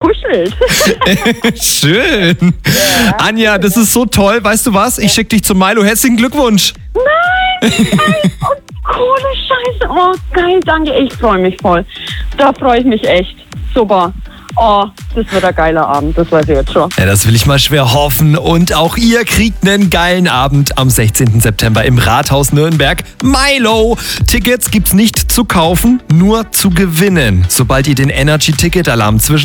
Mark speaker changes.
Speaker 1: gekuschelt.
Speaker 2: Schön.
Speaker 1: Ja.
Speaker 2: Anja, das ist so toll. Weißt du was? Ich schicke dich zu Milo. Herzlichen Glückwunsch.
Speaker 1: Nein, geil. Oh, coole Scheiße. Oh, geil, danke. Ich freue mich voll. Da freue ich mich echt. Super. Oh, das wird ein geiler Abend, das weiß ich jetzt schon.
Speaker 2: Ja, das will ich mal schwer hoffen. Und auch ihr kriegt einen geilen Abend am 16. September im Rathaus Nürnberg. Milo! Tickets gibt's nicht zu kaufen, nur zu gewinnen. Sobald ihr den Energy-Ticket-Alarm zwischen